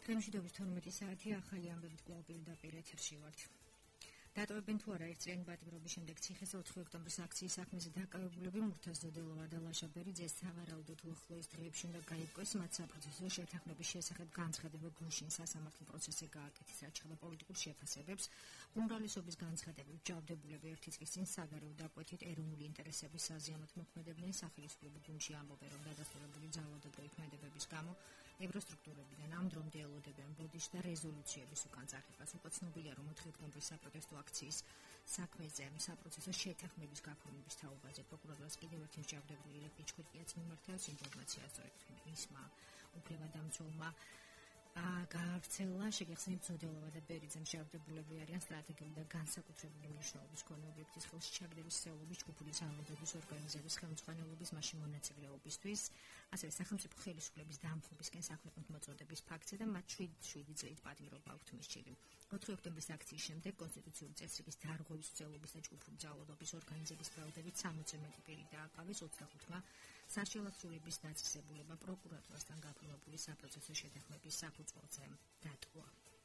თემშვიდობის 12 საათი ახალი ამბებით კვლავ პირდაპირ ეთერში ვართ. დატოვებენ თუ არა ერთწლიანი პატიმრობის შემდეგ ციხეზე 4 ოქტომბრის აქციის საქმეზე დაკავებულები მურთაზ დოდელოვა და ლაშა ბერიძეს სავარაუდოდ უახლოეს დღეებში უნდა გაიგოს მათ საპროცესო შეთანხმების შესახებ განცხადება გუშინ სასამართლო პროცესზე გააკეთეს, რაც შეეხება პოლიტიკურ შეფასებებს. უმრავლესობის განცხადებებით ჯავდებულები ერთი წლის წინ საგარეო დაკვეთით ეროვნული ინტერესების საზიანოდ მოქმედებდნენ. სახელმწიფო გუნდში ამბობენ, რომ დადასტურებული ძალადობრივი ქმედებების გამო ევროსტრუქტურებიდან ამ დრომდე ელოდებიან ბოდიშ და რეზოლუციების უკან წარებას. უკვე ცნობილია, რომ 4 ოქტომბრის საპროტესტო აქციის საქმეზე საპროცესო შეთანხმების გაფორმების თაობაზე პროკურორს კიდევ ერთი მსჯავრდებული ლეპი ჩხუტკიაც მიმართავს ინფორმაციას, სწორედ მისმა უფლებადამცველმა გაავრცელა შეგეხსენებთ ზოდელოვა და ბერიძე მსჯავრდებულები არიან სტრატეგიული და განსაკუთრებული მნიშვნელობის მქონე ობიექტის ხელში ჩაგდების სეულობის ჯგუფური ძალადობის ორგანიზების ხელმძღვანელობის მასში მონაწილეობისთვის, ასევე სახელმწიფო ხელისუფლების დამხობისკენ საქვეყნოდ მოწოდების ფაქტზე და მათ 7 წლით პატიმრობა აქვთ მის ჩირი. 4 ოქტომბრის აქციის შემდეგ კონსტიტუციური წესრიგის დარღვევის ცდელობის და ჯგუფური ძალადობის ორგანიზების ბრალდებით 60-ზე მეტი პირი დააკავეს, 25-მა საშელაცვლების დაწესებულება პროკურატურასთან გაფორმებული საპროცესო შეთანხმების საფუძველზე დატოვა.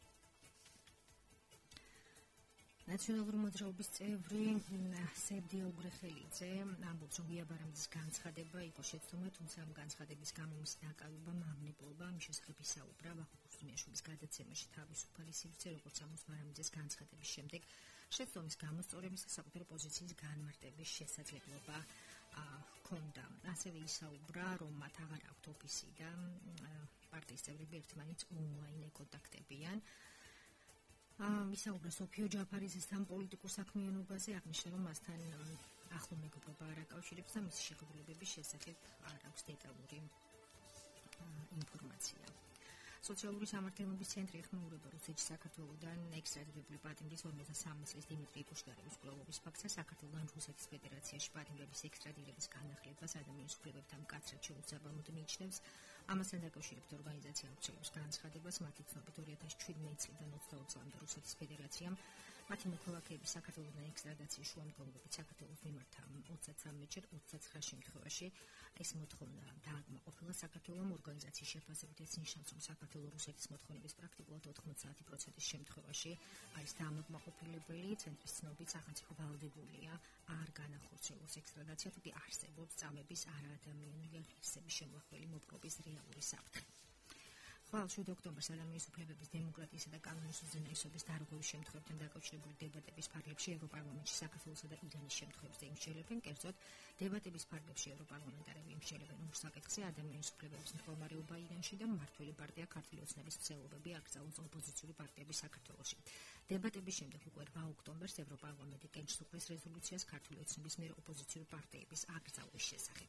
ნაციონალური მოძრაობის წევრი სერგეი უგრეხელიძე ამბობს, რომ ვიაბარამძის განცხადება იყო შეცდომა, თუმცა ამ განცხადების გამო მისი დაკავება მავნებლობა, მის შესახებ ისაუბრა ვახო ხურსუმიაშვილის გადაცემაში თავისუფალი სივრცე, როგორც ამბობს ვარამძის განცხადების შემდეგ შეცდომის გამოსწორების და საკუთარი პოზიციის განმარტების შესაძლებლობა ჰქონდა. ასევე ისაუბრა, რომ მათ აღარ აქვთ ოფისი და პარტიის წევრები ერთმანეთს ონლაინ ეკონტაქტებიან. ისაუბრა სოფიო ჯაფარიძესთან პოლიტიკურ საქმიანობაზე, აღნიშნა, რომ მასთან ახლო მეგობრობა არ აკავშირებს და მისი შეხედულებების შესახებ არ აქვს დეტალური ინფორმაცია. სოციალური სამართლიანობის ცენტრი ეხმაურება რუსეთში საქართველოდან ექსტრადირებული პატიმრის 53 წლის დიმიტრი პუშკარევის მკვლელობის ფაქტზე საქართველოდან რუსეთის ფედერაციაში პატიმრების ექსტრადირების განახლებას ადამიანის უფლებებთან მკაცრად შეუსაბამოდ მიიჩნევს. ამასთან დაკავშირებით ორგანიზაცია აუცილებს განცხადებას, მათი ცნობით 2017 წლიდან 22 წლამდე რუსეთის ფედერაციამ მათი მოქალაქეების საქართველოდან ექსტრადაციის შუამდგომლობით საქართველოს მიმართ 33-ჯერ 29 შემთხვევაში ეს მოთხოვნა დააკმაყოფილა. საქართველოს ორგანიზაციის შეფასებით ეს ნიშნავს, რომ საქართველოს რუსეთის მოთხოვნების პრაქტიკულად 90% შემთხვევაში არის დააკმაყოფილებელი. ცენტრის ცნობით სახელმწიფო ვალდებულია არ განახორციელოს ექსტრადაცია, თუკი არსებობს წამების არაადამიანური ღირსების შემოხველი მოპყრობის რეალური საფრთხე. 7 ოქტომბერს ადამიანის უფლებების, დემოკრატიისა და კანონის უზენაესობის დარღვევის შემთხვევებთან დაკავშირებული დებატების ფარგლებში ევროპარლამენტში საქართველოსა და ირანის შემთხვევებზე იმსჯელებენ. კერძოდ, დებატების ფარგლებში ევროპარლამენტარები იმსჯელებენ ორ საკითხზე: ადამიანის უფლებების მდგომარეობა ირანში და მმართველი პარტია ქართული ოცნების მცდელობები აკრძალოს ოპოზიციური პარტიების საქართველოში. დებატების შემდეგ უკვე 8 ოქტომბერს ევროპარლამენტი კენჭს უყრის რეზოლუციას ქართული ოცნების მიერ ოპოზიციური პარტიების აკრძალვის შესახებ.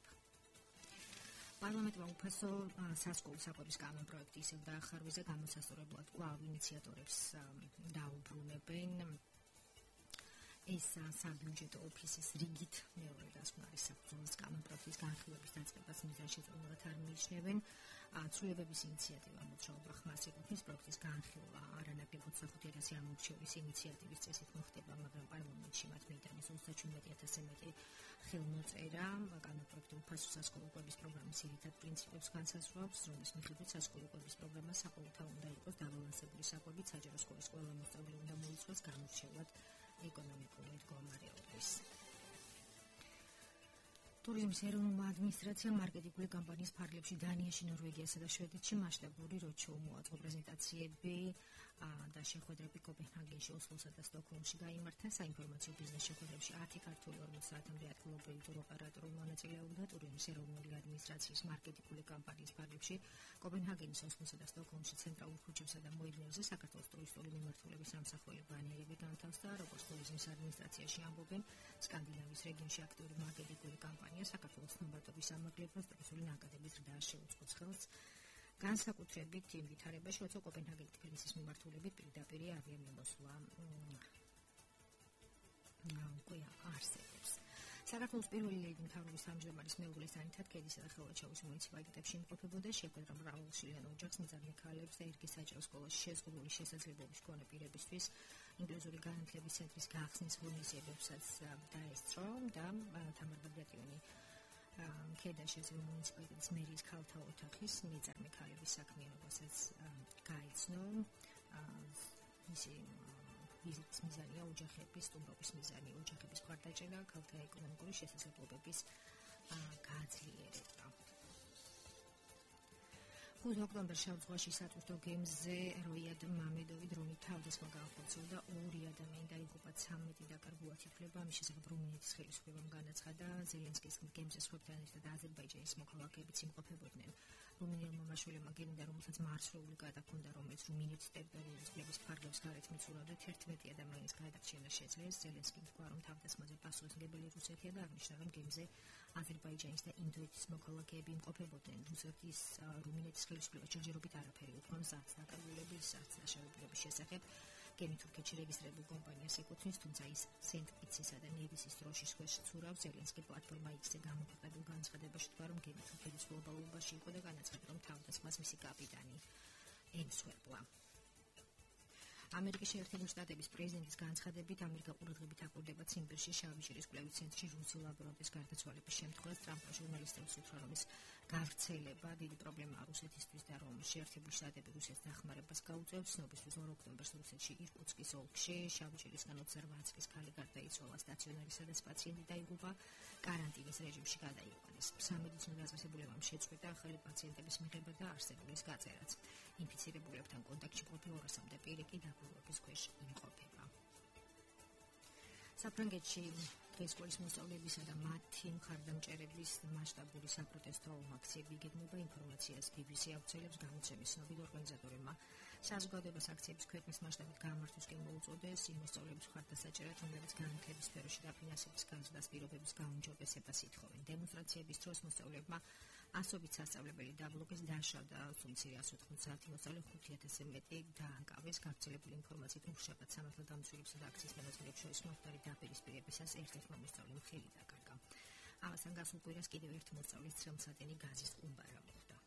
პარლამენტმა უფასო სასკოლო საკვების კანონპროექტი ისევ დაახარვეს და გამოსასწორებლად კვლავ ინიციატორებს დაუბრუნებენ. ეს საბიუჯეტო ოფისის რიგით მეორე დასმარის საფუძველს კანონპროექტის განხილვების დაწყებას მიზანშეწონილად არ მიიჩნევენ. ცვლილებების ინიციატივა მოძრაობა ხმას ეკუთვნის, პროექტის განხილვა არანაკლებად 5,000 ამორჩევის ინიციატივის წესით მოხდება, მაგრამ პარლამენტში მათ მიიტანეს 37,000-ზე მეტი ხელმოწერა. კანონპროექტი უფასო სასკოლო კვების პროგრამის ძირითად პრინციპებს განსაზღვრავს, რომლის მიხედვით სასკოლო კვების პროგრამა საყოველთაო უნდა იყოს დაბალანსებული საკვებით, საჯარო სკოლის ყველა მოსწავლე უნდა მოიცვას განურჩევლად ეკონომიკური მდგომარეობის. ტურიზმის ეროვნულმა ადმინისტრაციამ მარკეტინგული კამპანიის ფარგლებში დანიაში, ნორვეგიასა და შვედეთში მასშტაბური როდშოუ მოაწყო. პრეზენტაციები და შეხვედრები კოპენჰაგენში, ოსლოსა და სტოკჰოლმში გაიმართა. საინფორმაციო ბიზნეს შეხვედრებში 10 ქართული 40 საათამდე ადგილობრივი ტუროპერატორი მონაწილეობდა. ტურიზმის ეროვნული ადმინისტრაციის მარკეტინგული კამპანიის ფარგლებში კოპენჰაგენის, ოსლოსა და სტოკჰოლმში ცენტრალურ ქუჩებსა და მოედნებზე საქართველოს ტურისტული მიმართულების სამსახური ბანერები განთავსდა. როგორც ტურიზმის ადმინისტრაციაში ამბობენ, სკანდინავიის რეგიონში აქტიური მარკეტინგული კამპანია საქართველოს ცნობადობის ამაღლებას, ტურისტული ნაკადების ზრდას შეუწყოს ხელს. განსაკუთრებით იმ ვითარებაში, როცა კოპენჰაგენი თბილისის მიმართულებით პირდაპირ ავიამიმოსვლა უკვე არსებობს. საქართველოს პირველი ლედი მთავრობის თავმჯდომარის მეუღლის ანითა ქედისა და ხელვაჩავის მუნიციპალიტეტებში იმყოფებოდა. შეხვედრა მრავალშვილიან ოჯახს, მძიმე ქალებს და ერთი საჯარო სკოლაში შეზღუდული შესაძლებლობის მქონე პირებისთვის ინკლუზიური განათლების ცენტრის გახსნის ღონისძიებებსაც დაესწრო და თამარ ბაგრატიონი ქედაშეზე მუნიციპალიტეტის მერიის ქალთა ოთახის მეწარმე ქალების საქმიანობასაც გაიცნო. მისი ვიზიტის მიზანია ოჯახების სტუმრობის მიზანი, ოჯახების მხარდაჭერა, ქალთა ეკონომიკური შესაძლებლობების გაძლიერება. 5 ოქტომბერს შავ-ზღვაში სატვირთო გემზე როიად მამედოვი დრონით თავდასხმა განხორციელდა. 2 ადამიანი დაიღუპა, 13 დაკარგუა თითქმის. ამის შესახებ რუმინეთის ხელისუფლებამ განაცხადა. ზელენსკის გემზე სხვებთან ერთად აზერბაიჯანის მოქალაქეებიც იმყოფებოდნენ. რუმინელმა მაშველებმა გემიდან, რომელსაც მარცვლეული გადა ჰქონდა, რომელიც რუმინეთის ტერიტორიული წყლების ფარგლებს გარეთ მიცურავდა, 11 ადამიანის გადარჩენა შეძლეს. ზელენსკიმ თქვა, რომ თავდასხმაზე პასუხისმგებელი რუსეთია და აღნიშნა, რომ გემზე აზერბაიჯანის და ინდოეთის მოქალაქეები იმყოფებოდნენ. რუსეთის რუმინეთის ხელისუფლება ჯერჯერობით არაფერი უთქვამს მზად დაკარგულების დაშავებულების შესახებ. გემი თურქეთში რეგისტრირებულ კომპანიას ეკუთვნის, თუმცა ის სენტ-კიტსისა და ნევისის დროშის ქვეშ ცურავს. ზელენსკი პლატფორმა X-ზე გამოფხატებულ განცხადებაში თქვა, რომ გემი თურქეთის გლობალურობაში იყო და განაცხადა, რომ თავდასხმას მისი კაპიტანი ემსხვერპლა. ამერიკის შეერთებული შტატების პრეზიდენტის განცხადებით, ამერიკა ყურადღებით აკვირდება ციმბირში შავი ჭირის კვლევის ცენტრში რუსი ლაბორანტის გარდაცვალების შემთხვევას. ტრამპმა ჟურნალისტებს უთხრა, რომ ეს გავრცელება დიდი პრობლემაა რუსეთისთვის და რომ შეერთებული შტატები რუსეთს დახმარებას გაუწევს. ცნობისთვის 2 ოქტომბერს რუსეთში ირკუტსკის ოლქში შავი ჭირისგან 28 წლის ქალი გარდაიცვალა სტაციონარი, სადაც პაციენტი დაიღუპა, კარანტინის რეჟიმში გადაიყვანეს. სამედიცინო დაწესებულებამ შეწყვიტა ახალი პაციენტების მიღება და არსებულის გაწერაც. ინფიცირებულებთან კონტაქტში მყოფი 200-მდე პირი კი დაკვირვების ქვეშ იმყოფება. საფრანგეთში დღეს სკოლის მოსწავლეებისა და მათი მხარდამჭერების მასშტაბური საპროტესტო აქციები იგეგმება. ინფორმაციას BBC აუცილებს გამოცემის ცნობილ ორგანიზატორებმა. საზოგადოებას აქციების ქვეყნის მასშტაბით გამართვისკენ მოუწოდეს იმ მოსწავლეების მხარდასაჭერად, რომლებიც განათლების სფეროში დაფინანსების განცდას პირობების გაუმჯობესებას ითხოვენ. დემონსტრაციების დროს მოსწავლეებმა ასობით სასწავლებელი დაბლოკეს, დაშავდა მცირე 190 მოსწავლე, 5000-ზე მეტი დაანკავეს. გავრცელებული ინფორმაციით, მუშაკად სამართალდამცველებსა და აქციის მონაწილეებს შორის მომხდარი დაპირისპირებისას ერთ-ერთმა მოსწავლემ ხელი დაკარგა. ამასთან გასულ კვირას კიდევ ერთ მოსწავლის ცრემლსადენი გაზის ყუმბარა მოხდა.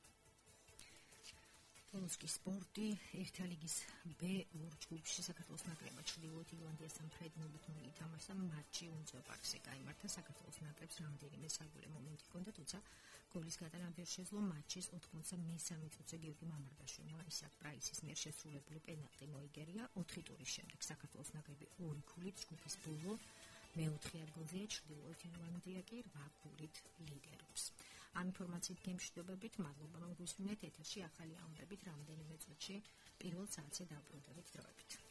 პოლონსკის სპორტი ერთა ლიგის B2 ჯგუფში საქართველოს ნაკრებმა ჩრდილოეთ ირლანდიასთან ფრედ-0-ით ითამაშა. მატჩი უნძო პარკზე გაიმართა. საქართველოს ნაკრებს რამდენიმე საგოლე მომენტი ჰქონდა, თუმცა გოლის გატანა ვერ შეძლო. მატჩის 93 წუთზე გიორგი მამარდაშვილმა ისაკ პრაისის მიერ შესრულებული პენალტი მოიგერია. 4 ტურის შემდეგ საქართველოს ნაკრები 2 ქულით ჯგუფის ბოლო მეოთხე ადგილზეა, ჩრდილოეთ ირლანდია კი 8 ქულით ლიდერობს. ამ ინფორმაციით გემშვიდობებით მადლობა, რომ გვისმინეთ ეთერში ახალი ამბებით რამდენიმე წუთში პირველ საათზე დაუბრუნდებით დროებით.